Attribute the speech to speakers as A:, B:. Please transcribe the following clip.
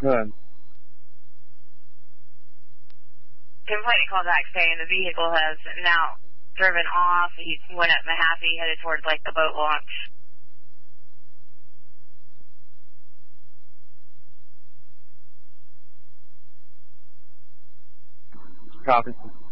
A: Good.
B: Complainant called back saying the vehicle has now driven off. He went up Mahaffey, headed towards like the boat launch.
A: Copy.